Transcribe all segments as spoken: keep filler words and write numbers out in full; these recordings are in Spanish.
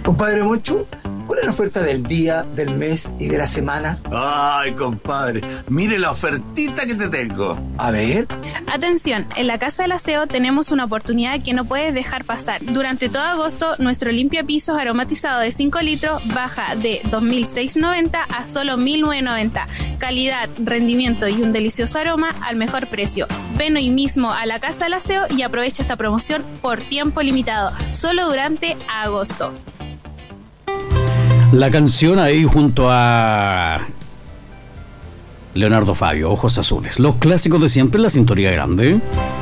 Compadre Moncho, ¿cuál es la oferta del día, del mes y de la semana? Ay, compadre, mire la ofertita que te tengo. A ver. Atención, en la Casa del Aseo tenemos una oportunidad que no puedes dejar pasar. Durante todo agosto, nuestro limpiapisos aromatizado de cinco litros baja de dos mil seiscientos noventa a solo mil novecientos noventa. Calidad, rendimiento y un delicioso aroma al mejor precio. Ven hoy mismo a la Casa del Aseo y aprovecha esta promoción por tiempo limitado, solo durante agosto. La canción ahí junto a Leonardo Fabio, Ojos Azules. Los clásicos de siempre en la sintonía grande.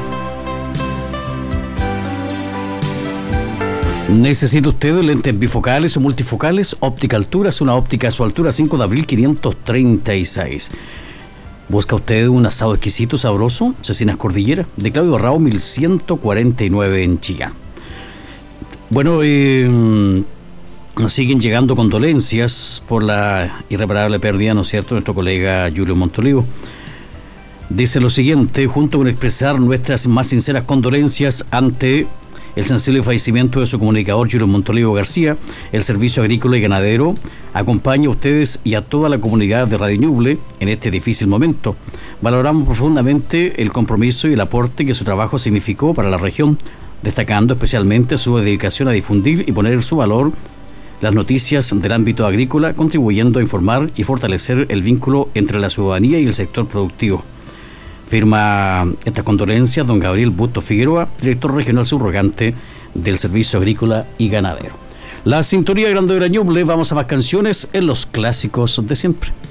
¿Necesita usted lentes bifocales o multifocales? Óptica Alturas, una óptica a su altura, cinco de abril quinientos treinta y seis. ¿Busca usted un asado exquisito, sabroso? Cecinas Cordillera, de Claudio Rao, mil ciento cuarenta y nueve en Chillán. Bueno, eh... nos siguen llegando condolencias por la irreparable pérdida, ¿no es cierto?, de nuestro colega Julio Montolivo. Dice lo siguiente: junto con expresar nuestras más sinceras condolencias ante el sensible fallecimiento de su comunicador Julio Montolivo García, el Servicio Agrícola y Ganadero acompaña a ustedes y a toda la comunidad de Radio Ñuble en este difícil momento. Valoramos profundamente el compromiso y el aporte que su trabajo significó para la región, destacando especialmente su dedicación a difundir y poner en su valor las noticias del ámbito agrícola, contribuyendo a informar y fortalecer el vínculo entre la ciudadanía y el sector productivo. Firma estas condolencias don Gabriel Busto Figueroa, director regional subrogante del Servicio Agrícola y Ganadero. La sintonía grande de Ñuble, vamos a más canciones en los clásicos de siempre.